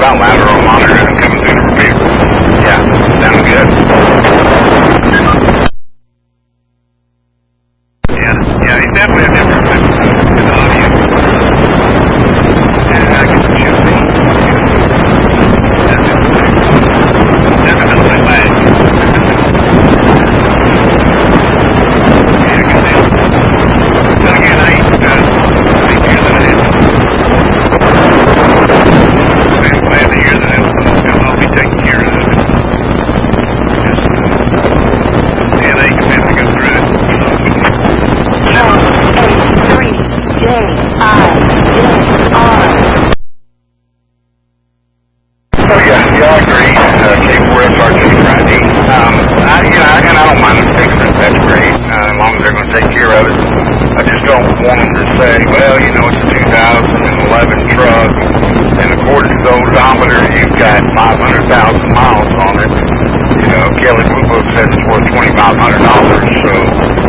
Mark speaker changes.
Speaker 1: lateral monitor and coming through the repeater. Yeah, sounds good. Yeah, he's definitely a different audience. And I can choose me. Definitely lag. Yeah, I can see it. But again, I ain't hear that it. I'm glad to hear that I'll be taking care of it. Yeah, they can have to go through it. Oh yeah, I agree. K4SRT Friday. I don't mind them fixing it. That's great. As long as they're going to take care of it. I just don't want them to say, well, it's a 2011 truck, and according to the odometer, you've got 500,000 miles on it. Kelly Blue Book says it's worth $2,500. So